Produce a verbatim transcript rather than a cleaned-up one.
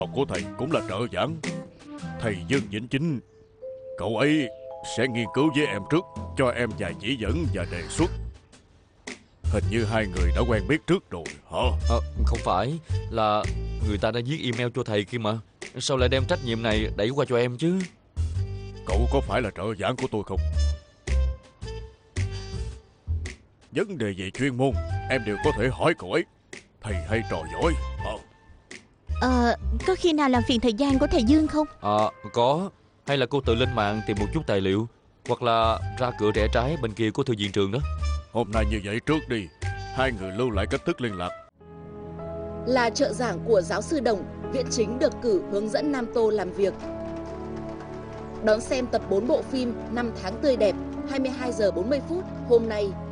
của thầy cũng là trợ giảng. Thầy Dương Vĩnh Chính, cậu ấy sẽ nghiên cứu với em trước, cho em vài chỉ dẫn và đề xuất. Hình như hai người đã quen biết trước rồi hả? À, không phải, là người ta đã viết email cho thầy kia mà. Sao lại đem trách nhiệm này đẩy qua cho em chứ? Cậu có phải là trợ giảng của tôi không? Vấn đề về chuyên môn em đều có thể hỏi cậu ấy. Thầy hay trò giỏi. Ờ, Ờ, có khi nào làm phiền thời gian của thầy Dương không? À, có. Hay là cô tự lên mạng tìm một chút tài liệu, hoặc là ra cửa rẽ trái bên kia của thư viện trường đó. Hôm nay như vậy trước đi. Hai người lưu lại cách thức liên lạc. Là trợ giảng của giáo sư Đồng, Viễn Chính được cử hướng dẫn Nam Tô làm việc. Đón xem tập bốn bộ phim Năm tháng tươi đẹp, hai mươi hai giờ bốn mươi phút hôm nay.